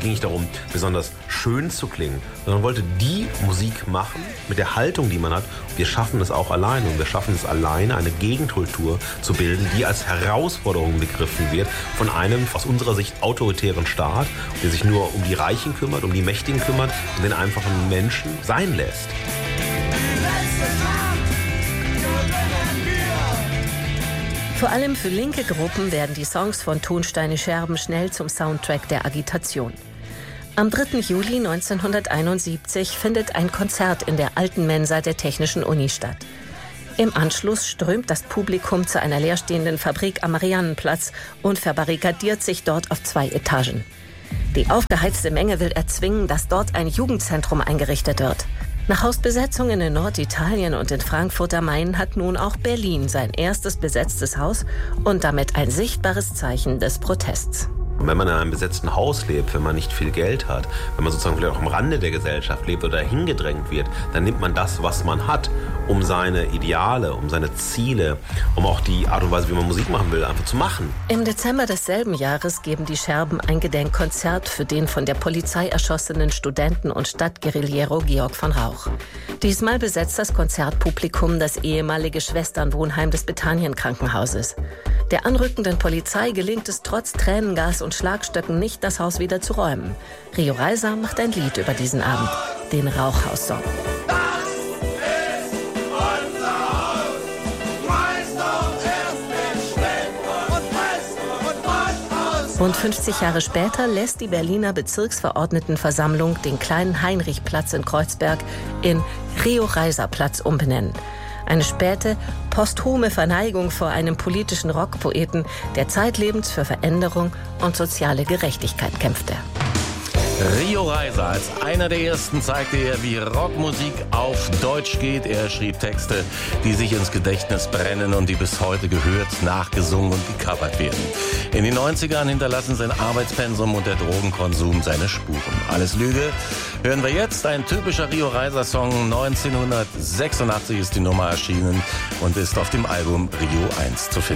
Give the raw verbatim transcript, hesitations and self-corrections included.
ging nicht darum, besonders schön zu klingen, sondern man wollte die Musik machen mit der Haltung, die man hat. Wir schaffen es auch alleine und wir schaffen es alleine, eine Gegenkultur zu bilden, die als Herausforderung begriffen wird von einem aus unserer Sicht autoritären Staat, der sich nur um die Reichen kümmert, um die Mächtigen kümmert und den einfachen Menschen sein lässt. Vor allem für linke Gruppen werden die Songs von Tonsteine Scherben schnell zum Soundtrack der Agitation. Am dritten Juli neunzehnhunderteinundsiebzig findet ein Konzert in der alten Mensa der Technischen Uni statt. Im Anschluss strömt das Publikum zu einer leerstehenden Fabrik am Mariannenplatz und verbarrikadiert sich dort auf zwei Etagen. Die aufgeheizte Menge will erzwingen, dass dort ein Jugendzentrum eingerichtet wird. Nach Hausbesetzungen in Norditalien und in Frankfurt am Main hat nun auch Berlin sein erstes besetztes Haus und damit ein sichtbares Zeichen des Protests. Und wenn man in einem besetzten Haus lebt, wenn man nicht viel Geld hat, wenn man sozusagen vielleicht auch am Rande der Gesellschaft lebt oder hingedrängt wird, dann nimmt man das, was man hat, um seine Ideale, um seine Ziele, um auch die Art und Weise, wie man Musik machen will, einfach zu machen. Im Dezember desselben Jahres geben die Scherben ein Gedenkkonzert für den von der Polizei erschossenen Studenten und Stadtguerillero Georg von Rauch. Diesmal besetzt das Konzertpublikum das ehemalige Schwesternwohnheim des Bethanien-Krankenhauses. Der anrückenden Polizei gelingt es trotz Tränengas und Schlagstöcken nicht, das Haus wieder zu räumen. Rio Reiser macht ein Lied über diesen Abend, den Rauchhaus-Song. Rund fünfzig Jahre später lässt die Berliner Bezirksverordnetenversammlung den kleinen Heinrichplatz in Kreuzberg in Rio-Reiser-Platz umbenennen. Eine späte, posthume Verneigung vor einem politischen Rockpoeten, der zeitlebens für Veränderung und soziale Gerechtigkeit kämpfte. Rio Reiser, als einer der ersten zeigte er, wie Rockmusik auf Deutsch geht. Er schrieb Texte, die sich ins Gedächtnis brennen und die bis heute gehört, nachgesungen und gecovert werden. In den neunzigern hinterlassen sein Arbeitspensum und der Drogenkonsum seine Spuren. Alles Lüge. Hören wir jetzt, ein typischer Rio Reiser Song. neunzehnhundertsechsundachtzig ist die Nummer erschienen und ist auf dem Album Rio eins zu finden.